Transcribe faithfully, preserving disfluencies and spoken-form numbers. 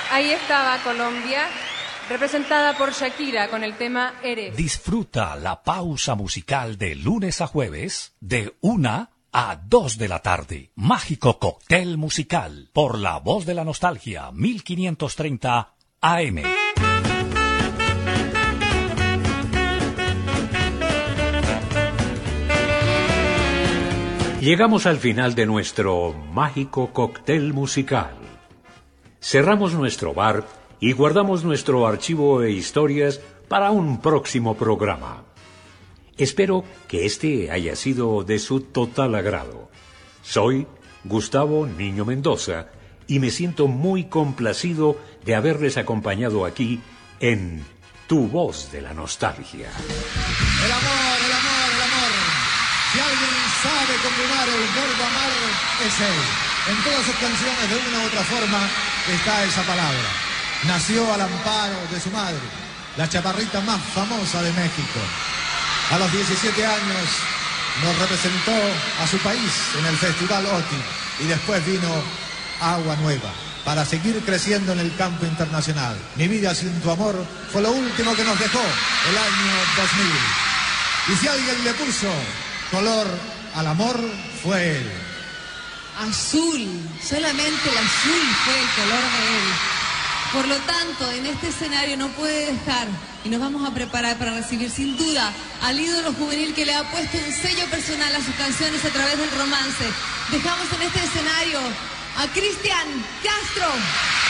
Ahí estaba Colombia, representada por Shakira con el tema Eres. Disfruta la pausa musical de lunes a jueves de una a dos de la tarde. Mágico cóctel musical por La Voz de la Nostalgia, mil quinientos treinta A M. Llegamos al final de nuestro mágico cóctel musical. Cerramos nuestro bar y guardamos nuestro archivo de historias para un próximo programa. Espero que este haya sido de su total agrado. Soy Gustavo Niño Mendoza y me siento muy complacido de haberles acompañado aquí en Tu Voz de la Nostalgia. El amor, el amor, el amor. Si alguien sabe combinar el verbo amar, es él. En todas sus canciones, de una u otra forma, está esa palabra. Nació al amparo de su madre, la chaparrita más famosa de México. A los diecisiete años nos representó a su país en el Festival OTI y después vino Agua Nueva para seguir creciendo en el campo internacional. Mi vida sin tu amor fue lo último que nos dejó el año dos mil. Y si alguien le puso color al amor, fue él. Azul, solamente el azul fue el color de él. Por lo tanto, en este escenario no puede dejar y nos vamos a preparar para recibir sin duda al ídolo juvenil que le ha puesto un sello personal a sus canciones a través del romance. Dejamos en este escenario a Cristian Castro.